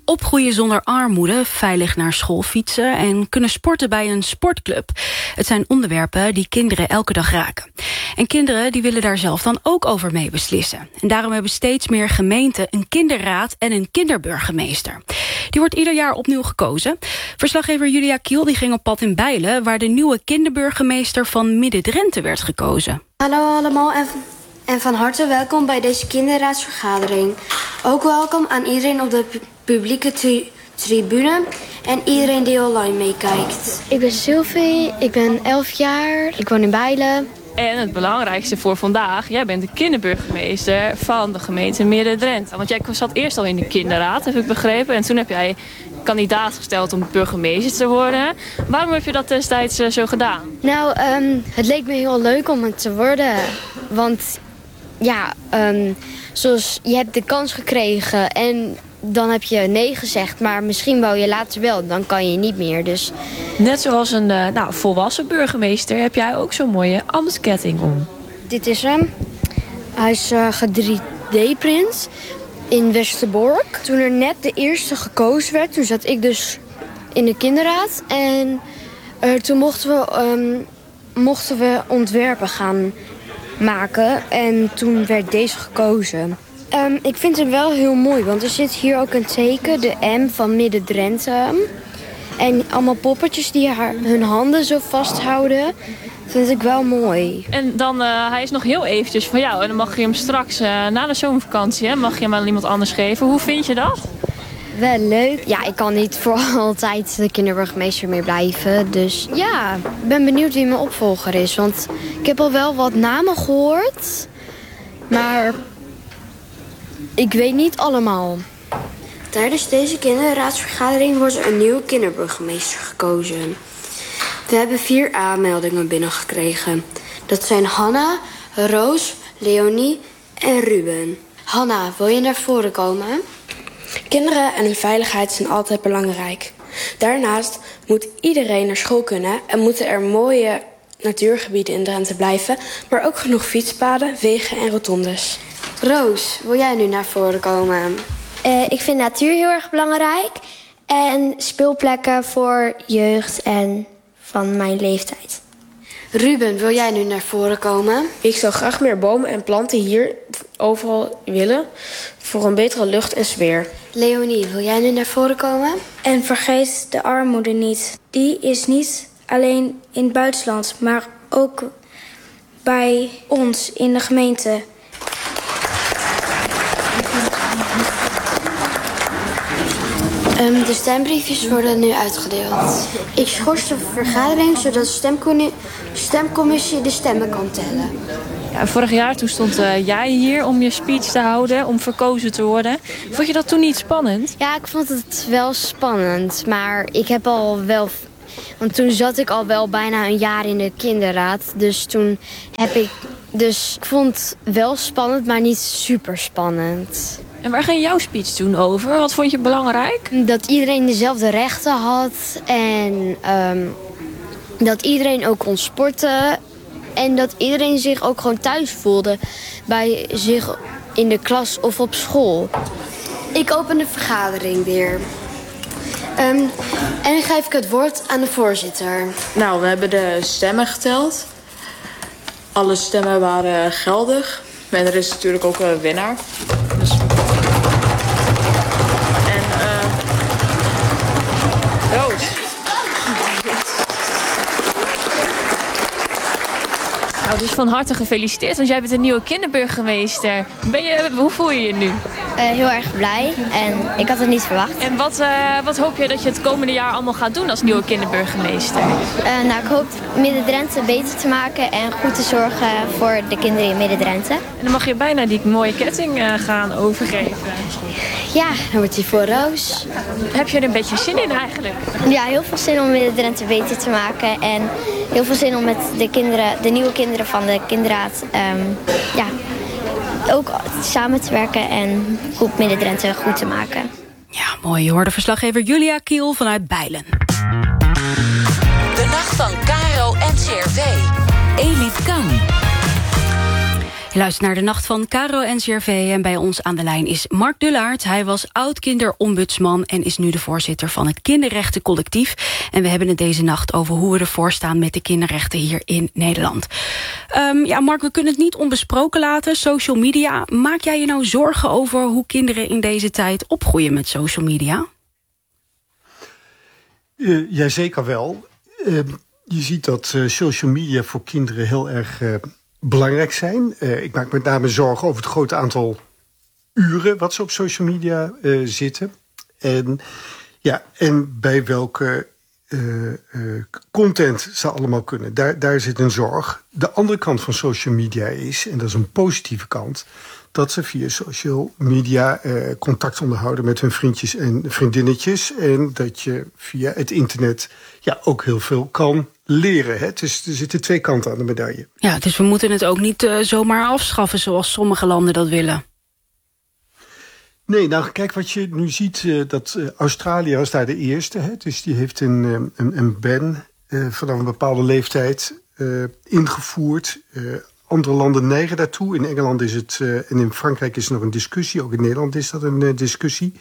Opgroeien zonder armoede, veilig naar school fietsen en kunnen sporten bij een sportclub. Het zijn onderwerpen die kinderen elke dag raken. En kinderen die willen daar zelf dan ook over mee beslissen. En daarom hebben steeds meer gemeenten een kinderraad en een kinderburgemeester. Die wordt ieder jaar opnieuw gekozen. Verslaggever Julia Kiel die ging op pad in Bijlen, waar de nieuwe kinderburgemeester van Midden-Drenthe werd gekozen. Hallo allemaal en van harte welkom bij deze kinderraadsvergadering. Ook welkom aan iedereen op de publieke tribune en iedereen die online meekijkt. Ik ben Sylvie, ik ben 11 jaar, ik woon in Bijlen. En het belangrijkste voor vandaag, jij bent de kinderburgemeester van de gemeente Midden-Drenthe. Want jij zat eerst al in de kinderraad, heb ik begrepen. En toen heb jij kandidaat gesteld om burgemeester te worden. Waarom heb je dat destijds zo gedaan? Nou, het leek me heel leuk om het te worden. Want ja, zoals je hebt de kans gekregen en dan heb je nee gezegd. Maar misschien wou je later wel, dan kan je niet meer. Dus. Net zoals een volwassen burgemeester heb jij ook zo'n mooie ambtsketting om. Dit is hem. Hij is 3D-print in Westerbork. Toen er net de eerste gekozen werd, toen zat ik dus in de kinderraad. En toen mochten we ontwerpen gaan maken. En toen werd deze gekozen. Ik vind hem wel heel mooi, want er zit hier ook een teken, de M van Midden-Drenthe. En allemaal poppetjes die hun handen zo vasthouden. Dat vind ik wel mooi. En dan, hij is nog heel eventjes van jou. En dan mag je hem straks, na de zomervakantie, mag je hem aan iemand anders geven. Hoe vind je dat? Wel leuk. Ja, ik kan niet voor altijd de kinderburgemeester meer blijven. Dus ja, ik ben benieuwd wie mijn opvolger is. Want ik heb al wel wat namen gehoord. Maar ik weet niet allemaal. Tijdens deze kinderraadsvergadering wordt er een nieuwe kinderburgemeester gekozen. We hebben 4 aanmeldingen binnengekregen. Dat zijn Hanna, Roos, Leonie en Ruben. Hanna, wil je naar voren komen? Kinderen en hun veiligheid zijn altijd belangrijk. Daarnaast moet iedereen naar school kunnen en moeten er mooie natuurgebieden in Drenthe blijven, maar ook genoeg fietspaden, wegen en rotondes. Roos, wil jij nu naar voren komen? Ik vind natuur heel erg belangrijk. En speelplekken voor jeugd en van mijn leeftijd. Ruben, wil jij nu naar voren komen? Ik zou graag meer bomen en planten hier overal willen voor een betere lucht en sfeer. Leonie, wil jij nu naar voren komen? En vergeet de armoede niet. Die is niet alleen in het buitenland, maar ook bij ons in de gemeente. De stembriefjes worden nu uitgedeeld. Ik schors de vergadering zodat de stemcommissie de stemmen kan tellen. Ja, vorig jaar toen stond jij hier om je speech te houden, om verkozen te worden. Vond je dat toen niet spannend? Ja, ik vond het wel spannend. Maar ik heb al wel. Want toen zat ik al wel bijna een jaar in de kinderraad. Dus toen heb ik. Dus ik vond het wel spannend, maar niet super spannend. En waar ging jouw speech toen over? Wat vond je belangrijk? Dat iedereen dezelfde rechten had. En dat iedereen ook kon sporten. En dat iedereen zich ook gewoon thuis voelde. Bij zich in de klas of op school. Ik open de vergadering weer. En dan geef ik het woord aan de voorzitter. Nou, we hebben de stemmen geteld. Alle stemmen waren geldig. En er is natuurlijk ook een winnaar. Dus. En Roos. Nou, dus van harte gefeliciteerd, want jij bent een nieuwe kinderburgemeester. Hoe voel je je nu? Heel erg blij en ik had het niet verwacht. En wat hoop je dat je het komende jaar allemaal gaat doen als nieuwe kinderburgemeester? Nou, ik hoop Midden-Drenthe beter te maken en goed te zorgen voor de kinderen in Midden-Drenthe. En dan mag je bijna die mooie ketting gaan overgeven. Ja, dan wordt hij voor Roos. Heb je er een beetje zin in eigenlijk? Ja, heel veel zin om Midden-Drenthe beter te maken en heel veel zin om met de nieuwe kinderen van de kinderraad ook samen te werken en goed Midden-Drenthe goed te maken. Ja, mooi. Je hoorde verslaggever Julia Kiel vanuit Bijlen. De nacht van KRO NCRV. Elif Kan. Je luistert naar de Nacht van Caro NCRV en bij ons aan de lijn is Mark Dullaert. Hij was oud-kinderombudsman en is nu de voorzitter van het Kinderrechtencollectief. En we hebben het deze nacht over hoe we ervoor staan met de kinderrechten hier in Nederland. Mark, we kunnen het niet onbesproken laten. Social media. Maak jij je nou zorgen over hoe kinderen in deze tijd opgroeien met social media? Jazeker wel. Je ziet dat social media voor kinderen heel erg belangrijk zijn. Ik maak met name zorgen over het grote aantal uren wat ze op social media zitten. En bij welke content ze allemaal kunnen. Daar zit een zorg. De andere kant van social media is, en dat is een positieve kant, dat ze via social media contact onderhouden met hun vriendjes en vriendinnetjes. En dat je via het internet ook heel veel kan leren. Hè? Dus er zitten twee kanten aan de medaille. Ja, dus we moeten het ook niet zomaar afschaffen zoals sommige landen dat willen. Nee, nou kijk wat je nu ziet, dat Australië was daar de eerste. Hè? Dus die heeft een ban vanaf een bepaalde leeftijd ingevoerd. Andere landen neigen daartoe. In Engeland is het, en in Frankrijk is er nog een discussie. Ook in Nederland is dat een discussie.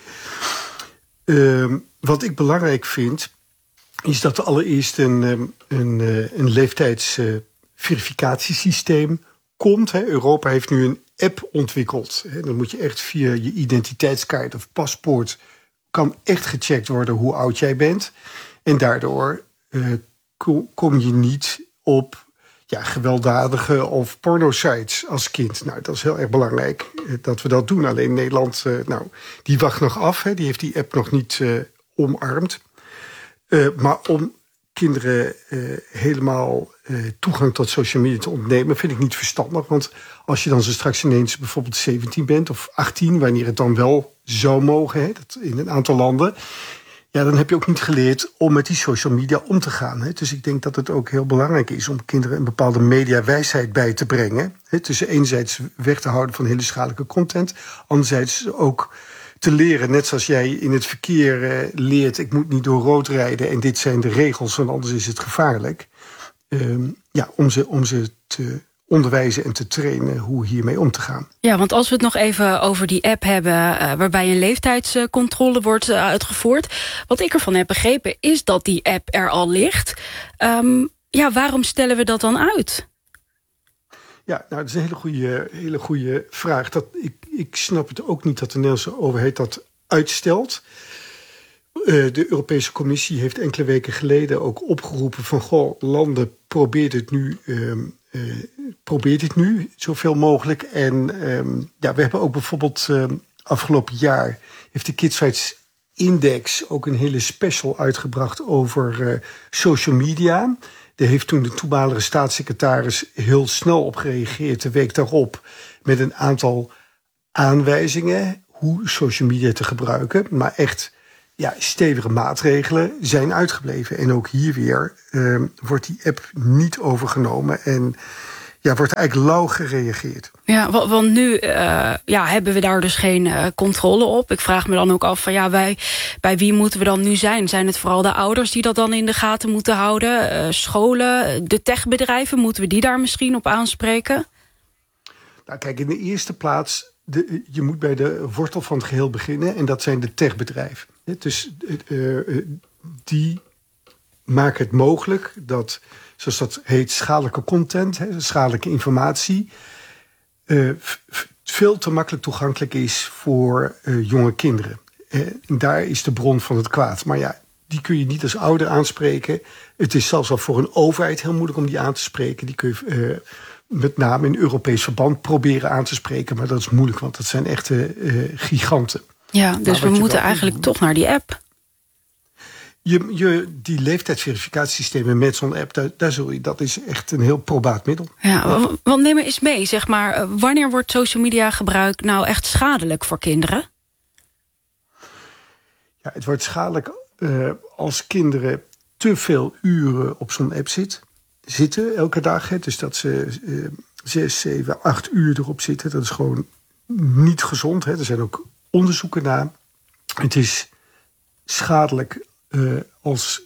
Wat ik belangrijk vind, is dat er allereerst een leeftijdsverificatiesysteem komt. Hè. Europa heeft nu een app ontwikkeld. Hè. Dan moet je echt via je identiteitskaart of paspoort, kan echt gecheckt worden hoe oud jij bent. En daardoor kom je niet op gewelddadige of pornosites als kind. Nou, dat is heel erg belangrijk dat we dat doen. Alleen Nederland, die wacht nog af. Hè. Die heeft die app nog niet omarmd. Maar om kinderen helemaal toegang tot social media te ontnemen, vind ik niet verstandig. Want als je dan zo straks ineens bijvoorbeeld 17 bent of 18... wanneer het dan wel zou mogen, hè, dat in een aantal landen, dan heb je ook niet geleerd om met die social media om te gaan. Hè. Dus ik denk dat het ook heel belangrijk is om kinderen een bepaalde mediawijsheid bij te brengen. Hè. Tussen enerzijds weg te houden van hele schadelijke content, anderzijds ook te leren, net zoals jij in het verkeer leert, ik moet niet door rood rijden en dit zijn de regels, want anders is het gevaarlijk. Om ze te onderwijzen en te trainen hoe hiermee om te gaan. Ja, want als we het nog even over die app hebben waarbij een leeftijdscontrole wordt uitgevoerd. Wat ik ervan heb begrepen is dat die app er al ligt. Waarom stellen we dat dan uit? Ja, nou, dat is een hele goede vraag. Ik snap het ook niet dat de Nederlandse overheid dat uitstelt. De Europese Commissie heeft enkele weken geleden ook opgeroepen van, landen, probeer dit nu zoveel mogelijk. En we hebben ook bijvoorbeeld afgelopen jaar heeft de Kids Rights Index ook een hele special uitgebracht over social media. Daar heeft toen de toenmalige staatssecretaris heel snel op gereageerd de week daarop met een aantal aanwijzingen hoe social media te gebruiken. Maar echt stevige maatregelen zijn uitgebleven. En ook hier weer wordt die app niet overgenomen en wordt eigenlijk lauw gereageerd. Ja, want nu hebben we daar dus geen controle op. Ik vraag me dan ook af van bij wie moeten we dan nu zijn? Zijn het vooral de ouders die dat dan in de gaten moeten houden? Scholen, de techbedrijven, moeten we die daar misschien op aanspreken? Nou kijk, in de eerste plaats, je moet bij de wortel van het geheel beginnen en dat zijn de techbedrijven. Dus die maken het mogelijk dat, zoals dat heet, schadelijke content, schadelijke informatie, veel te makkelijk toegankelijk is voor jonge kinderen. En daar is de bron van het kwaad. Maar die kun je niet als ouder aanspreken. Het is zelfs al voor een overheid heel moeilijk om die aan te spreken. Die kun je met name in Europees verband proberen aan te spreken. Maar dat is moeilijk, want dat zijn echte giganten. Ja, dus we moeten eigenlijk toch naar die app. Die leeftijdsverificatiesystemen met zo'n app, dat is echt een heel probaat middel. Ja, want neem maar eens mee, zeg maar, wanneer wordt social media gebruik nou echt schadelijk voor kinderen? Ja, het wordt schadelijk als kinderen te veel uren op zo'n app zitten elke dag. Hè. Dus dat ze 6, 7, 8 uur erop zitten. Dat is gewoon niet gezond. Hè. Er zijn ook onderzoeken naar. Het is schadelijk als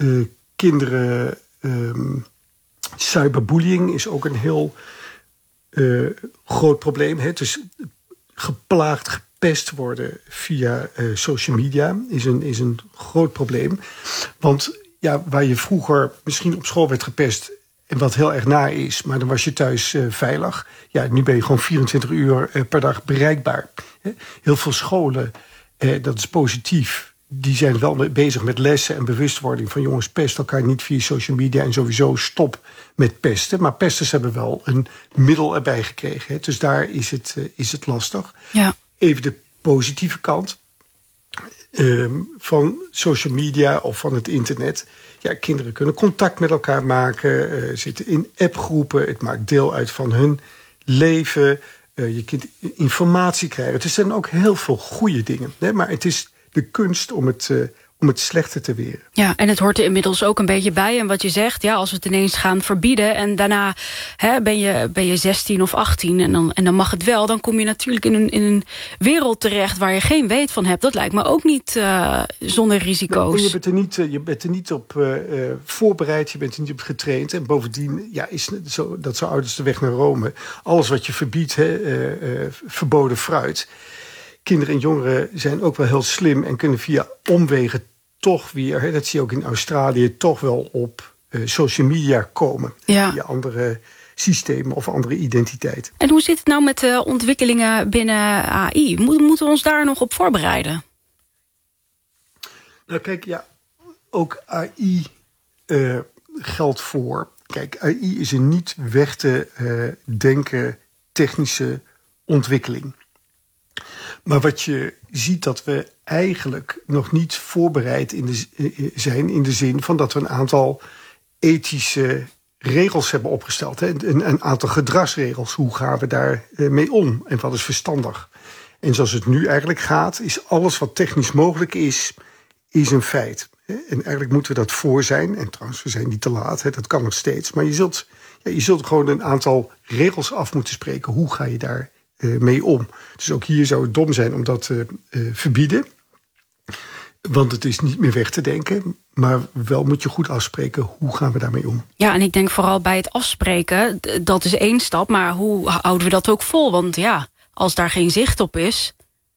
kinderen. Cyberbullying is ook een heel groot probleem. Hè? Dus geplaagd, gepest worden via social media is een groot probleem. Want ja, waar je vroeger misschien op school werd gepest, en wat heel erg naar is, maar dan was je thuis veilig. Ja, nu ben je gewoon 24 uur per dag bereikbaar. Heel veel scholen, dat is positief, die zijn wel bezig met lessen en bewustwording van jongens, pest elkaar niet via social media en sowieso stop met pesten. Maar pesters hebben wel een middel erbij gekregen. Dus daar is het lastig. Ja. Even de positieve kant van social media of van het internet. Ja, kinderen kunnen contact met elkaar maken, zitten in appgroepen. Het maakt deel uit van hun leven. Je kunt informatie krijgen. Het zijn ook heel veel goede dingen. Hè? Maar het is de kunst om het slechte te weren. Ja, en het hoort er inmiddels ook een beetje bij. En wat je zegt, ja, als we het ineens gaan verbieden en daarna ben je 16 of 18 en dan mag het wel, dan kom je natuurlijk in een wereld terecht waar je geen weet van hebt. Dat lijkt me ook niet zonder risico's. Nee, je bent er niet op voorbereid, je bent er niet op getraind. En bovendien is dat zo oud als de weg naar Rome. Alles wat je verbiedt, verboden fruit. Kinderen en jongeren zijn ook wel heel slim en kunnen via omwegen toch weer, dat zie je ook in Australië, toch wel op social media komen. Ja. Via andere systemen of andere identiteiten. En hoe zit het nou met de ontwikkelingen binnen AI? Moeten we ons daar nog op voorbereiden? Nou kijk, ja, ook AI geldt voor. Kijk, AI is een niet weg te denken technische ontwikkeling. Maar wat je ziet, dat we eigenlijk nog niet voorbereid zijn in de zin van dat we een aantal ethische regels hebben opgesteld. Hè? Een aantal gedragsregels. Hoe gaan we daar mee om? En wat is verstandig? En zoals het nu eigenlijk gaat, is alles wat technisch mogelijk is een feit. Hè? En eigenlijk moeten we dat voor zijn. En trouwens, we zijn niet te laat. Hè? Dat kan nog steeds. Maar je zult gewoon een aantal regels af moeten spreken. Hoe ga je daar mee om? Dus ook hier zou het dom zijn om dat te verbieden. Want het is niet meer weg te denken. Maar wel moet je goed afspreken, hoe gaan we daarmee om? Ja, en ik denk vooral bij het afspreken, dat is één stap. Maar hoe houden we dat ook vol? Want ja, als daar geen zicht op is.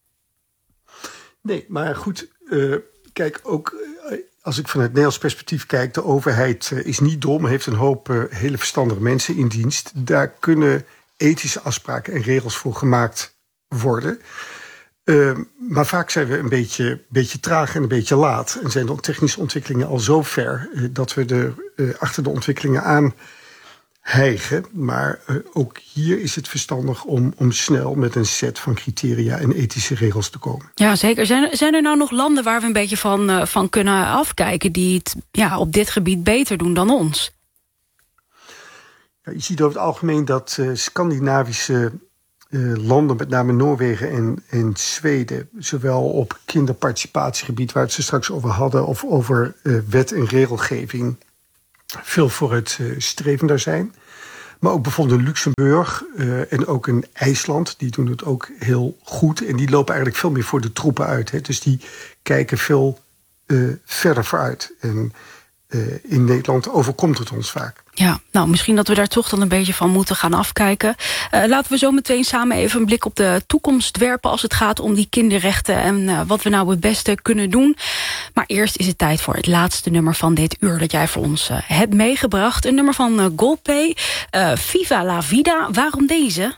Nee, maar goed, kijk, ook als ik vanuit Nederlands perspectief kijk, de overheid is niet dom, heeft een hoop hele verstandige mensen in dienst. Daar kunnen ethische afspraken en regels voor gemaakt worden. Maar vaak zijn we een beetje traag en een beetje laat. En zijn de technische ontwikkelingen al zo ver dat we achter de ontwikkelingen aan hijgen. Maar ook hier is het verstandig om snel met een set van criteria en ethische regels te komen. Ja, zeker. Zijn er nou nog landen waar we een beetje van kunnen afkijken die het op dit gebied beter doen dan ons? Ja, je ziet over het algemeen dat Scandinavische landen, met name Noorwegen en Zweden, zowel op kinderparticipatiegebied, waar we het straks over hadden, of over wet en regelgeving, veel voor het strevender zijn. Maar ook bijvoorbeeld in Luxemburg en ook in IJsland, die doen het ook heel goed. En die lopen eigenlijk veel meer voor de troepen uit. Hè. Dus die kijken veel verder vooruit. En in Nederland overkomt het ons vaak. Ja, nou, misschien dat we daar toch dan een beetje van moeten gaan afkijken. Laten we zo meteen samen even een blik op de toekomst werpen als het gaat om die kinderrechten en wat we nou het beste kunnen doen. Maar eerst is het tijd voor het laatste nummer van dit uur dat jij voor ons hebt meegebracht. Een nummer van Coldplay, Viva la Vida. Waarom deze?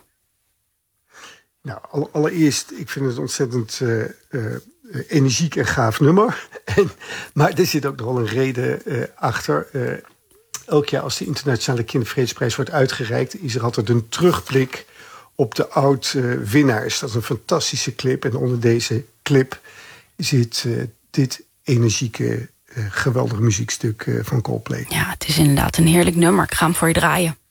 Nou, allereerst, ik vind het ontzettend energiek en gaaf nummer. Maar er zit ook nog wel een reden achter. Elk jaar als de Internationale Kindervredesprijs wordt uitgereikt, is er altijd een terugblik op de oud-winnaars. Dat is een fantastische clip. En onder deze clip zit dit energieke, geweldige muziekstuk van Coldplay. Ja, het is inderdaad een heerlijk nummer. Ik ga hem voor je draaien.